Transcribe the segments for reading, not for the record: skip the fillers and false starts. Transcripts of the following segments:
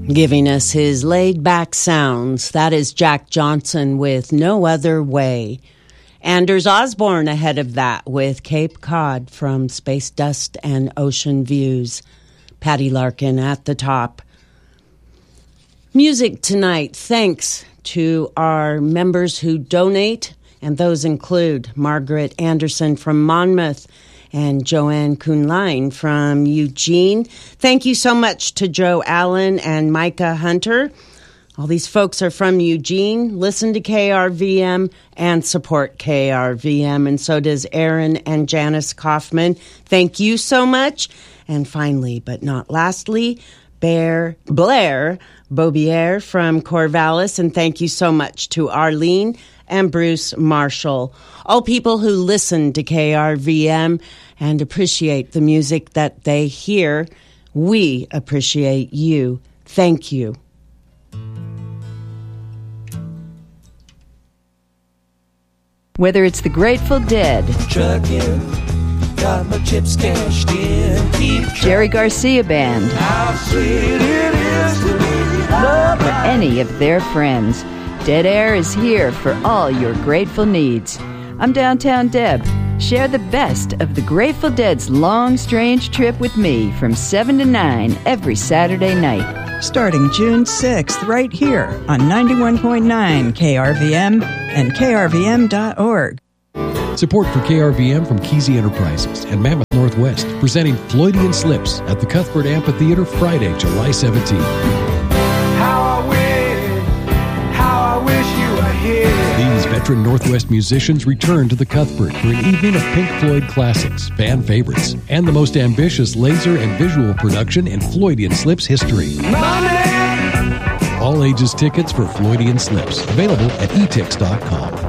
Giving us his laid-back sounds. That is Jack Johnson with No Other Way. Anders Osborne ahead of that with Cape Cod from Space Dust and Ocean Views. Patty Larkin at the top. Music tonight, thanks to our members who donate, and those include Margaret Anderson from Monmouth and Joanne Kuhnlein from Eugene. Thank you so much to Joe Allen and Micah Hunter. All these folks are from Eugene, listen to KRVM and support KRVM, and so does Aaron and Janice Kaufman. Thank you so much. And finally, but not lastly, Blair Bobier from Corvallis, and thank you so much to Arlene and Bruce Marshall, all people who listen to KRVM and appreciate the music that they hear. We appreciate you. Thank you. Whether it's the Grateful Dead, Truckin', got my chips cashed in, keep Jerry Garcia Band, how sweet it is to be loved or any of their friends, Dead Air is here for all your grateful needs. I'm Downtown Deb. Share the best of the Grateful Dead's long, strange trip with me from 7 to 9 every Saturday night. Starting June 6th, right here on 91.9 KRVM and KRVM.org. Support for KRVM from Kesey Enterprises and Mammoth Northwest, presenting Floydian Slips at the Cuthbert Amphitheater Friday, July 17th. How I wish you were here. These veteran Northwest musicians return to the Cuthbert for an evening of Pink Floyd classics, fan favorites, and the most ambitious laser and visual production in Floydian Slips history. Money! All ages tickets for Floydian Slips, available at etix.com.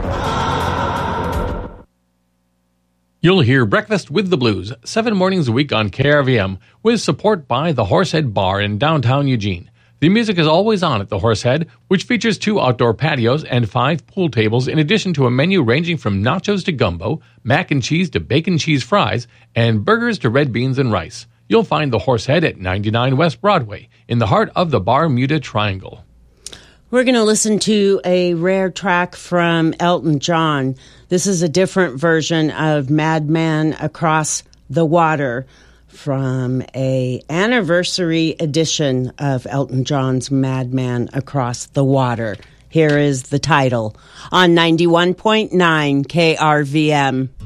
You'll hear Breakfast with the Blues 7 mornings a week on KRVM with support by the Horsehead Bar in downtown Eugene. The music is always on at the Horsehead, which features 2 outdoor patios and 5 pool tables, in addition to a menu ranging from nachos to gumbo, mac and cheese to bacon cheese fries, and burgers to red beans and rice. You'll find the Horsehead at 99 West Broadway, in the heart of the Bermuda Triangle. We're going to listen to a rare track from Elton John. This is a different version of Madman Across the Water from a anniversary edition of Elton John's Madman Across the Water. Here is the title on 91.9 KRVM.